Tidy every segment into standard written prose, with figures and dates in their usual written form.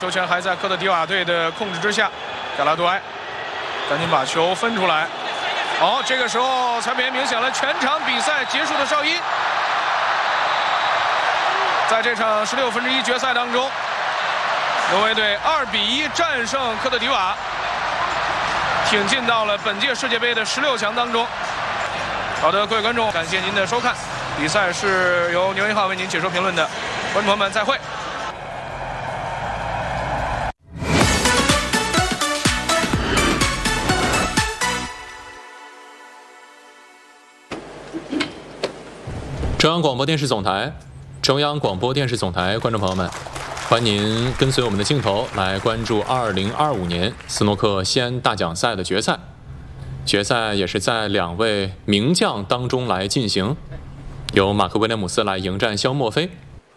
球权还在科特迪瓦队的控制之下，盖拉多埃赶紧把球分出来。好，这个时候裁判员鸣响了全场比赛结束的哨音。在这场16分之一决赛当中，挪威队2比1战胜科特迪瓦，挺进到了本届世界杯的16强当中。好的，各位观众，感谢您的收看。比赛是由牛一号为您解说评论的，观众朋友们再会。 中央广播电视总台，中央广播电视总台，观众朋友们，欢迎您跟随我们的镜头来关注2025年斯诺克西安大奖赛的决赛。决赛也是在2位名将当中来进行，由马克·威廉姆斯来迎战肖莫菲。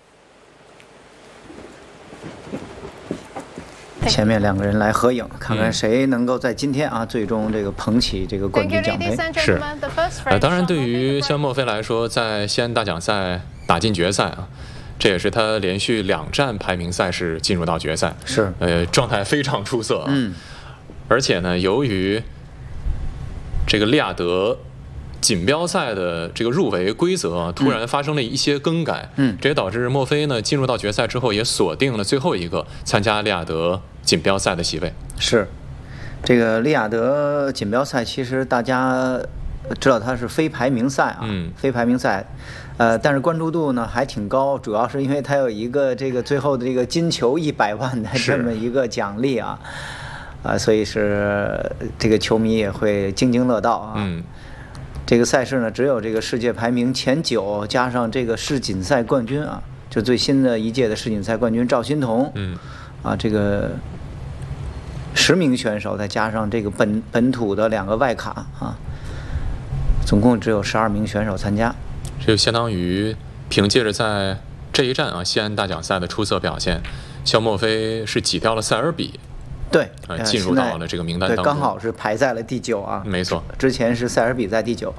前面2个人来合影，看看谁能够在今天最终这个捧起这个冠军奖杯。 是，当然对于肖莫菲来说，在西安大奖赛打进决赛这也是他连续2站排名赛事进入到决赛， 是， 状态非常出色而且呢，由于这个利雅得锦标赛的这个入围规则突然发生了一些更改，这也导致莫菲呢进入到决赛之后也锁定了最后一个参加利雅得锦标赛的席位。 是，这个利雅得锦标赛其实大家知道它是非排名赛非排名赛，但是关注度呢还挺高，主要是因为它有一个这个最后的这个金球100万的这么一个奖励所以是这个球迷也会津津乐道这个赛事呢，只有这个世界排名前9加上这个世锦赛冠军就最新的一届的世锦赛冠军赵心童这个10名选手，再加上这个本土的2个外卡总共只有12名选手参加。 这就相当于凭借着在这一站西安大奖赛的出色表现，肖莫菲是挤掉了塞尔比。 对， 进入到了这个名单当中， 对，刚好是排在了第9 没错， 之前是塞尔比在第9。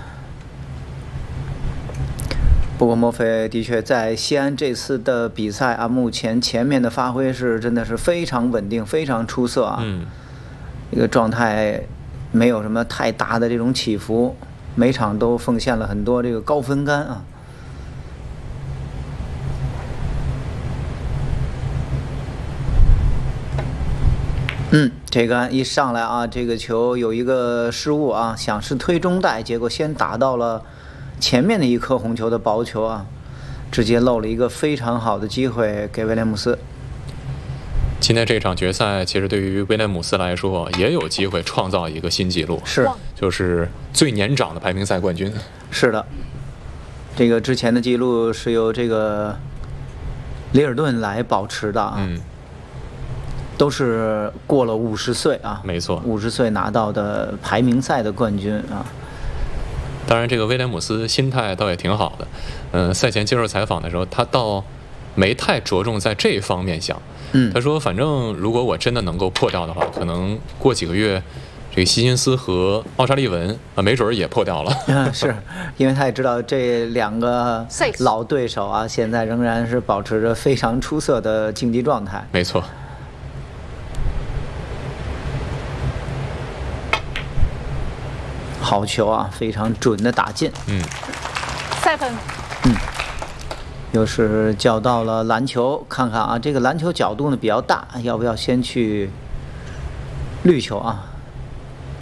不过莫菲的确在西安这次的比赛目前前面的发挥是真的是非常稳定，非常出色这个状态没有什么太大的这种起伏，每场都奉献了很多这个高分杆这个一上来这个球有一个失误想是推中带，结果先打到了前面的一颗红球的薄球直接漏了一个非常好的机会给威廉姆斯。 今天这场决赛其实对于威廉姆斯来说也有机会创造一个新纪录， 是， 就是最年长的排名赛冠军。 是的，这个之前的纪录是由这个里尔顿来保持的都是过了50岁没错 ，50岁拿到的排名赛的冠军当然，这个威廉姆斯心态倒也挺好的。赛前接受采访的时候，他倒没太着重在这方面想。他说，反正如果我真的能够破掉的话，可能过几个月，这个希金斯和奥沙利文没准也破掉了。 是，因为他也知道这2个老对手现在仍然是保持着非常出色的竞技状态。 没错。 好球非常准的打进。 7。 又是叫到了篮球，看看这个篮球角度呢比较大，要不要先去绿球